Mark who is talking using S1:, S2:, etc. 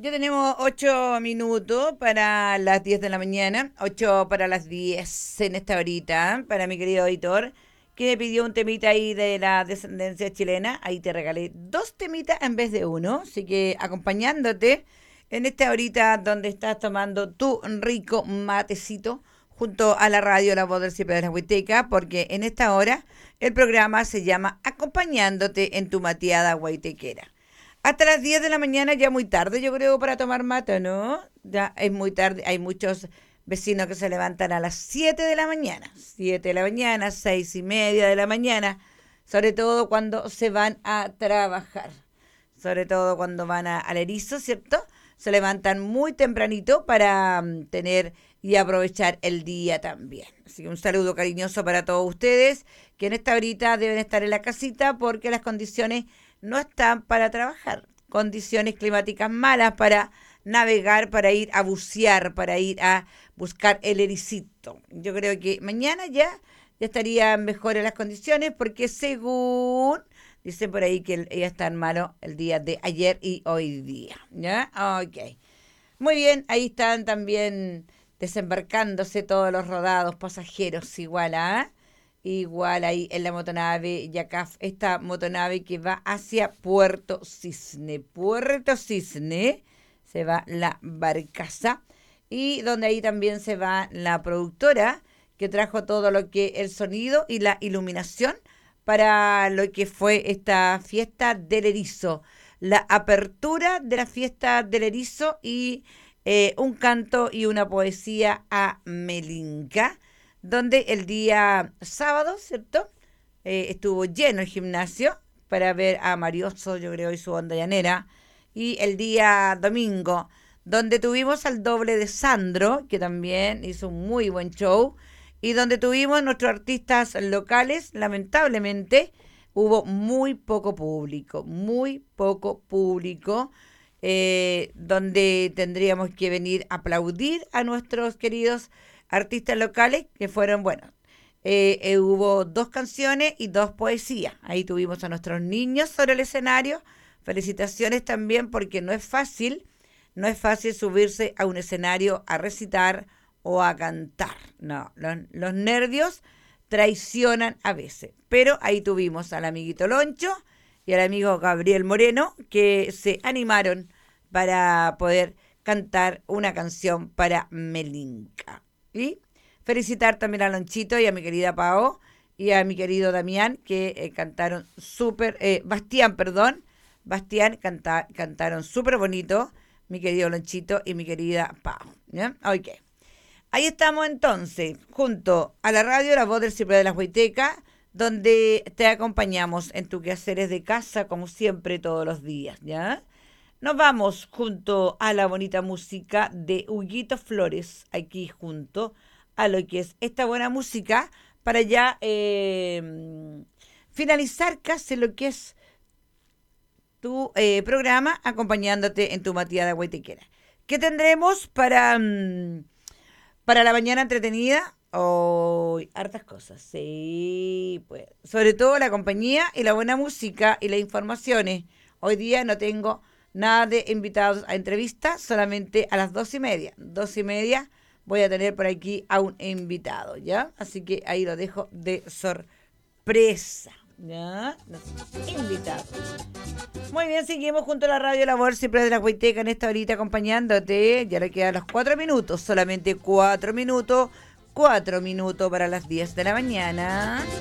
S1: Ya tenemos 8 minutos para las 10 de la mañana, 8 para las 10 en esta horita, para mi querido auditor, que me pidió un temita ahí de la descendencia chilena. Ahí te regalé dos temitas en vez de uno, así que acompañándote en esta horita donde estás tomando tu rico matecito junto a la radio La Voz del Siempre de la Huiteca, porque en esta hora el programa se llama Acompañándote en tu mateada huitequera. Hasta las 10 de la mañana, ya muy tarde, yo creo, para tomar mate, ¿no? Ya es muy tarde. Hay muchos vecinos que se levantan a las 7 de la mañana. 7 de la mañana, 6:30 de la mañana. Sobre todo cuando se van a trabajar. Sobre todo cuando van al erizo, ¿cierto? Se levantan muy tempranito para tener y aprovechar el día también. Así que un saludo cariñoso para todos ustedes, que en esta horita deben estar en la casita porque las condiciones no están para trabajar. Condiciones climáticas malas para navegar, para ir a bucear, para ir a buscar el ericito. Yo creo que mañana ya estarían mejores las condiciones porque según dicen por ahí que ya están malos el día de ayer y hoy día. ¿Ya? Ok. Muy bien, ahí están también desembarcándose todos los rodados pasajeros igual, ¿ah? Igual ahí en la motonave Yacaf, esta motonave que va hacia Puerto Cisne. Puerto Cisne se va la barcaza y donde ahí también se va la productora que trajo todo lo que el sonido y la iluminación para lo que fue esta fiesta del erizo, la apertura de la fiesta del erizo y un canto y una poesía a Melinka, donde el día sábado, ¿cierto? Estuvo lleno el gimnasio para ver a Marioso, yo creo, y su onda llanera. Y el día domingo, donde tuvimos al doble de Sandro, que también hizo un muy buen show, y donde tuvimos nuestros artistas locales, lamentablemente, hubo muy poco público, donde tendríamos que venir a aplaudir a nuestros queridos artistas locales, que fueron, bueno, hubo dos canciones y dos poesías. Ahí tuvimos a nuestros niños sobre el escenario. Felicitaciones también porque no es fácil subirse a un escenario a recitar o a cantar. No, los nervios traicionan a veces. Pero ahí tuvimos al amiguito Loncho y al amigo Gabriel Moreno que se animaron para poder cantar una canción para Melinka. Y felicitar también a Lonchito y a mi querida Pao y a mi querido Damián que cantaron súper, cantaron súper bonito, mi querido Lonchito y mi querida Pao. ¿Ya? Ok. Ahí estamos entonces, junto a la radio La Voz del Siempre de la Huiteca, donde te acompañamos en tus quehaceres de casa, como siempre, todos los días, ¿ya? Nos vamos junto a la bonita música de Huguito Flores, aquí junto a lo que es esta buena música, para ya finalizar casi lo que es tu programa, acompañándote en tu mateada huitequera. ¿Qué tendremos para la mañana entretenida? Oh, hartas cosas, sí, pues. Sobre todo la compañía y la buena música y las informaciones. Hoy día no tengo nada de invitados a entrevista, solamente a las 2:30. 2:30 voy a tener por aquí a un invitado, ¿ya? Así que ahí lo dejo de sorpresa, ¿ya? Los invitados. Muy bien, seguimos junto a la radio Labor siempre de la Huiteca en esta horita acompañándote. Ya le quedan los 4 minutos, solamente 4 minutos. 4 minutos para las 10 de la mañana.